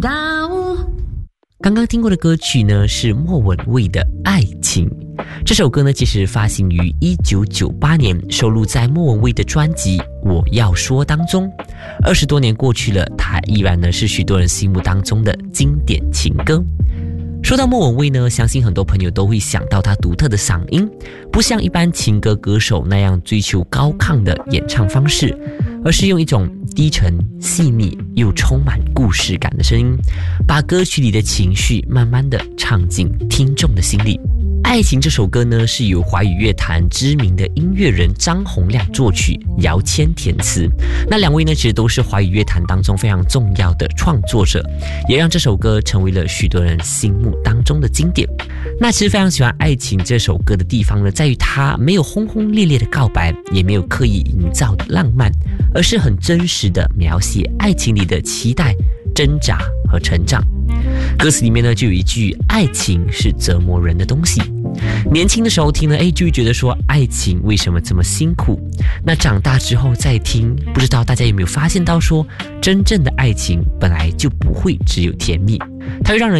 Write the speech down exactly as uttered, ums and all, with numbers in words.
道。 刚刚听过的歌曲呢是莫文蔚的《爱情》。这首歌呢其实发行于一九九八年，收录在莫文蔚的专辑《我要说》当中。二十多年过去了，它依然呢是许多人心目当中的经典情歌。说到莫文蔚呢，相信很多朋友都会想到她独特的嗓音，不像一般情歌歌手那样追求高亢的演唱方式，而是用一种低沉、细腻又充满故事感的声音，把歌曲里的情绪慢慢的唱进听众的心里。爱情这首歌呢，是由华语乐坛知名的音乐人张洪量作曲，姚谦填词。那两位呢，其实都是华语乐坛当中非常重要的创作者，也让这首歌成为了许多人心目当中的经典。那其实非常喜欢《爱情》这首歌的地方呢，在于它没有轰轰烈烈的告白，也没有刻意营造的浪漫，而是很真实的描写爱情里的期待、挣扎和成长。歌词里面呢就有一句，爱情是折磨人的东西。年轻的时候听了，哎，就会觉得说爱情为什么这么辛苦。那长大之后再听，不知道大家有没有发现到说，真正的爱情本来就不会只有甜蜜，它会让人